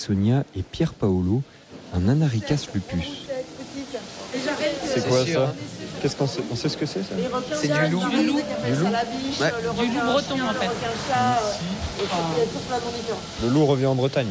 Sonia et Pierre Paolo, un Anaricas lupus. C'est quoi ça? Qu'est-ce qu'on sait? On sait ce que c'est ça? C'est du loup. Du loup. Ouais. Du loup breton en fait. Le loup revient en Bretagne.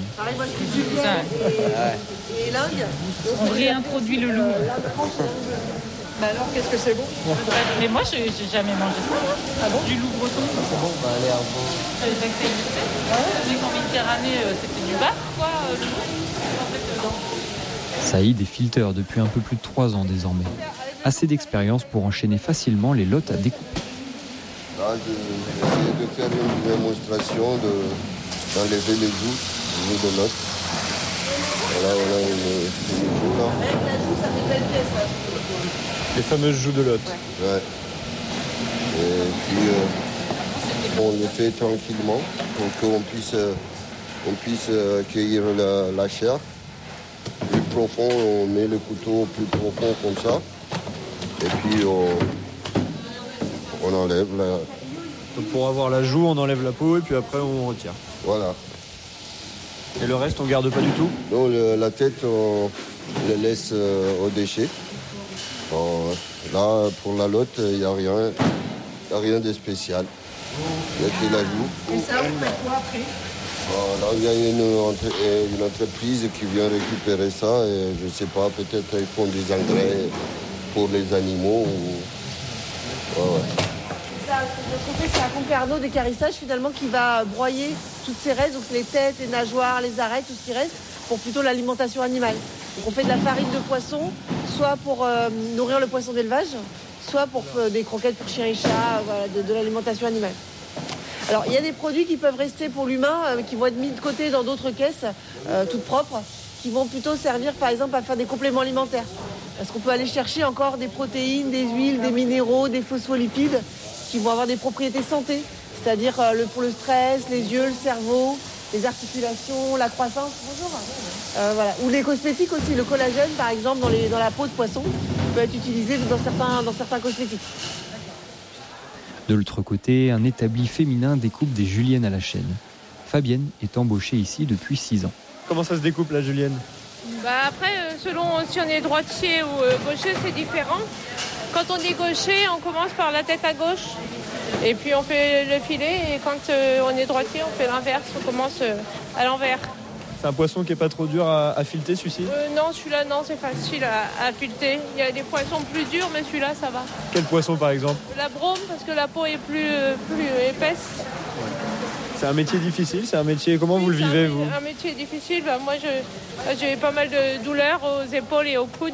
Et l'Inde. On réintroduit le loup. Bah alors, qu'est-ce que c'est bon? Mais moi, j'ai jamais mangé ça. Ah bon? Du loup breton. C'est bon, bah allez, un bon. Ça existait. Mais qu'en Méditerranée, c'était du bas, quoi, le loup. En fait, Saïd est fileteur depuis un peu plus de 3 ans désormais. Assez d'expérience pour enchaîner facilement les lots à découper. Là, j'essaie de faire une démonstration d'enlever les joues de l'os. Voilà, on a une joue là. avec la joue, ça fait belle pièce, là. Les fameuses joues de Lot. Ouais. Et puis, on le fait tranquillement pour qu'on puisse accueillir la chair. Plus profond, on met le couteau plus profond comme ça. Et puis, on enlève la... Donc pour avoir la joue, on enlève la peau et puis après on retire. Voilà. Et le reste, on garde pas du tout? Non, la tête, on la laisse au déchet. Là, pour la lotte, il n'y a rien de spécial. Il n'y a que la joue. Et ça, on fait quoi après? Là, il y a une entreprise qui vient récupérer ça. Et je ne sais pas, peut-être ils font des engrais pour les animaux. Ouais. Ce qu'on fait, c'est un concarneau d'écarissage finalement qui va broyer toutes ces restes, donc les têtes, les nageoires, les arêtes, tout ce qui reste, pour plutôt l'alimentation animale. Donc on fait de la farine de poisson, soit pour nourrir le poisson d'élevage, soit pour des croquettes pour chiens et chats, voilà, de l'alimentation animale. Alors il y a des produits qui peuvent rester pour l'humain, qui vont être mis de côté dans d'autres caisses, toutes propres, qui vont plutôt servir par exemple à faire des compléments alimentaires. Parce qu'on peut aller chercher encore des protéines, des huiles, des minéraux, des phospholipides qui vont avoir des propriétés santé, c'est-à-dire pour le stress, les yeux, le cerveau, les articulations, la croissance. Bonjour. Voilà. Ou les cosmétiques aussi, le collagène par exemple dans la peau de poisson peut être utilisé dans certains cosmétiques. De l'autre côté, un établi féminin découpe des juliennes à la chaîne. Fabienne est embauchée ici depuis 6 ans. Comment ça se découpe la julienne? Après, selon si on est droitier ou gaucher, c'est différent. Quand on est gaucher, on commence par la tête à gauche. Et puis on fait le filet. Et quand on est droitier, on fait l'inverse. On commence à l'envers. C'est un poisson qui est pas trop dur à fileter, celui-ci? Non, celui-là, non, c'est facile à fileter. Il y a des poissons plus durs, mais celui-là, ça va. Quel poisson, par exemple? La brome, parce que la peau est plus épaisse. C'est un métier difficile, c'est un métier... Comment vous le vivez, vous? Un métier difficile. Moi, j'ai pas mal de douleurs aux épaules et aux coudes.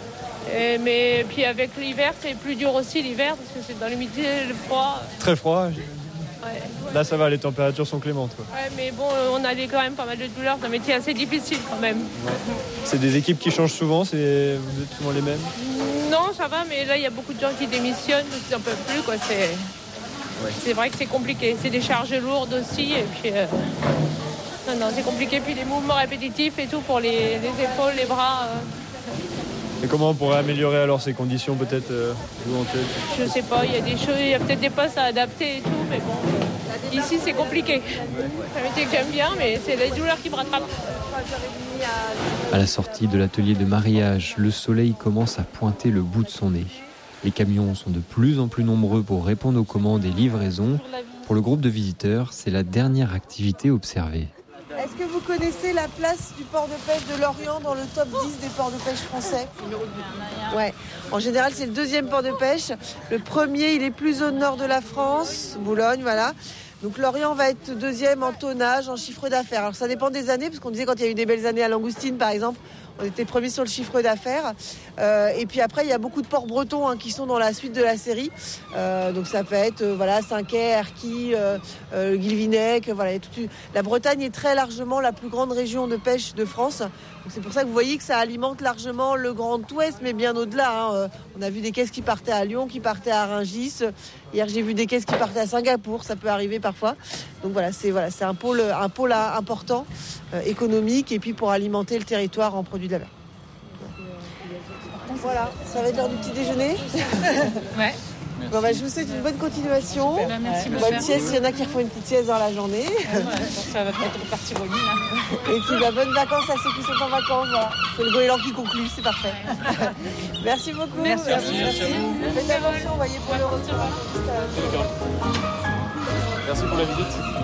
Mais puis avec l'hiver, c'est plus dur aussi l'hiver, parce que c'est dans l'humidité, le froid. Très froid? Ouais. Là, ça va, les températures sont clémentes, quoi. Ouais, mais bon, on a quand même pas mal de douleurs. C'est un métier assez difficile, quand même. Ouais. C'est des équipes qui changent souvent? Vous êtes souvent les mêmes? Non, ça va, mais là, il y a beaucoup de gens qui démissionnent, parce qu'ils n'en peuvent plus, quoi. C'est vrai que c'est compliqué. C'est des charges lourdes aussi, et puis... Non, c'est compliqué. Puis les mouvements répétitifs et tout pour les épaules, les bras... Et comment on pourrait améliorer alors ces conditions, peut-être, vous en tête? Je sais pas, il y a des choses, il y a peut-être des postes à adapter et tout, mais bon, ici c'est compliqué. C'est un métier que j'aime bien, mais c'est les douleurs qui me rattrapent. À la sortie de l'atelier de mariage, le soleil commence à pointer le bout de son nez. Les camions sont de plus en plus nombreux pour répondre aux commandes et livraisons. Pour le groupe de visiteurs, c'est la dernière activité observée. Est-ce que vous connaissez la place du port de pêche de Lorient dans le top 10 des ports de pêche français? Ouais. En général, c'est le 2e port de pêche. Le premier, il est plus au nord de la France, Boulogne, voilà. Donc Lorient va être 2e en tonnage, en chiffre d'affaires. Alors ça dépend des années, parce qu'on disait quand il y a eu des belles années à Langoustine, par exemple, on était premier sur le chiffre d'affaires. Et puis après, il y a beaucoup de ports bretons qui sont dans la suite de la série. Donc ça peut être Saint-Quay, Erquy, Guilvinec. Voilà, la Bretagne est très largement la plus grande région de pêche de France. Donc c'est pour ça que vous voyez que ça alimente largement le Grand Ouest, mais bien au-delà. On a vu des caisses qui partaient à Lyon, qui partaient à Rungis. Hier, j'ai vu des caisses qui partaient à Singapour. Ça peut arriver parfois. Donc c'est un pôle important économique et puis pour alimenter le territoire en produits de la mer. Voilà, ça va être l'heure du petit déjeuner. Ouais. Bon, bah, je vous souhaite une bonne continuation. Bah, merci, Bonne sieste, il y en a qui refont une petite sieste dans la journée. Ça va être parti remis là. Et puis bonnes vacances à ceux qui sont en vacances. Voilà. C'est le goéland qui conclut, c'est parfait. Merci beaucoup. Merci. Faites attention, voyez pour le retour. Merci pour la visite.